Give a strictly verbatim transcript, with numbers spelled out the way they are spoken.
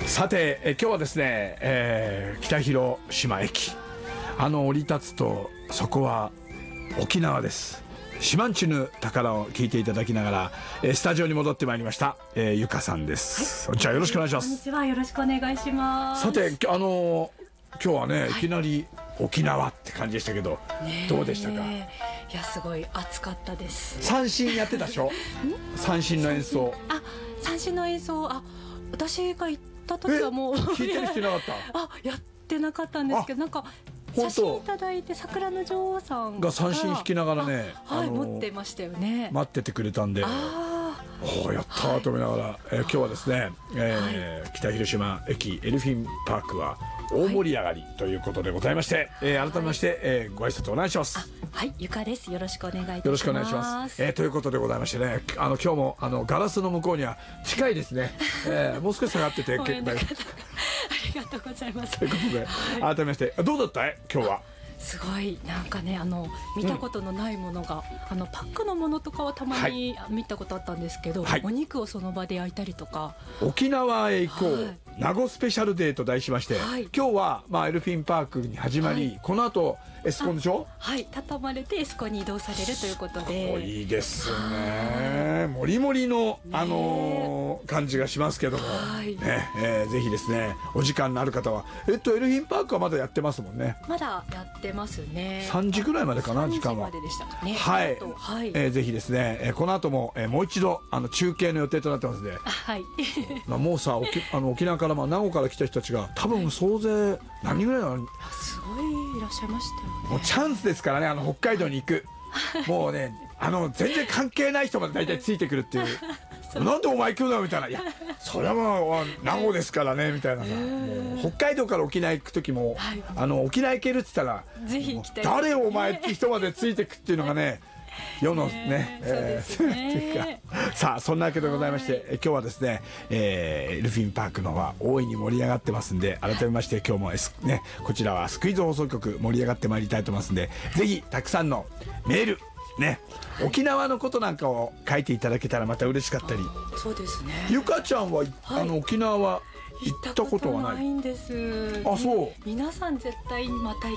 さてえ今日はですね、えー、北広島駅、あの降り立つとそこは沖縄です。島んちゅぬ宝を聞いていただきながら、えー、スタジオに戻ってまいりました、えー、ゆかさんです、はい、じゃあよろしくお願いします。 こんにちは、よろしくお願いします。 さてあのー、今日はね、はい、いきなり沖縄って感じでしたけど、どうでしたか？ いや、すごい暑かったです。 三振やってたでしょ三振の演奏。 あ、三振の演奏、あ、私が行った時はもう聞いてる人いなかった。 あ、やってなかったんですけど、なんか写真いただいて桜の女王さんが三振弾きながらね、 はい、あのー、持ってましたよね。 待っててくれたんで、 あおやったーと思いながら、はい、えー、今日はですね、えーはい、北広島駅エルフィンパークは大盛り上がりということでございまして、はい、えー、改めまして、はい、えー、ご挨拶お願いします。 はい、ゆかです。よろしくお願いいたします。 よろしくお願いします。えー、ということでございましてね、あの今日もあのガラスの向こうには近いですね、えー、もう少し下がっててありがとうございます。 ということで、はい、改めましてどうだったい今日は？ すごいなんかね、あの見たことのないものが、うん、あのパックのものとかはたまに見たことあったんですけど、はい、お肉をその場で焼いたりとか、 沖縄へ行こう、はい、名護スペシャルデーと題しまして、はい、今日は、まあ、エルフィンパークに始まり、はい、この後エスコンでしょ。 はい、畳まれてエスコンに移動されるということで、 いいですね、もりもりの、あのー、感じがしますけども、はいね、えー、ぜひですねお時間のある方は、えっとエルフィンパークはまだやってますもんね。 まだやってますね。 さんじぐらいまでかな、時間は。 さんじまででしたかね。 はい、はい、えー、ぜひですね、えー、この後も、えー、もう一度あの中継の予定となってますので、 はい、 まあもうさ沖あの沖縄から、まあ、名護から来た人たちが多分総勢何人ぐらいなの？ すごいいらっしゃいましたよね。 もうチャンスですからね、あの北海道に行くもうね、あの全然関係ない人まで大体ついてくるっていうなんでお前行くんだみたいな、いやそれはまあ名護ですからねみたいなさ、もう北海道から沖縄行く時も、はい、あの沖縄行けるって言ったらぜひ行きたい、 誰お前って人までついてくっていうのがね世のね、えー、ねさあそんなわけでございまして、今日はですね、えー、エルフィンパークの方は大いに盛り上がってますんで、改めまして今日も、S ね、こちらはスクイズ放送局盛り上がってまいりたいと思いますんで、ぜひたくさんのメールね、沖縄のことなんかを書いていただけたらまた嬉しかったり。 そうですね。 ゆかちゃんは、はい、あの沖縄は行ったことはない？ 行ったことないんです。 あ、そう。 皆さん絶対また行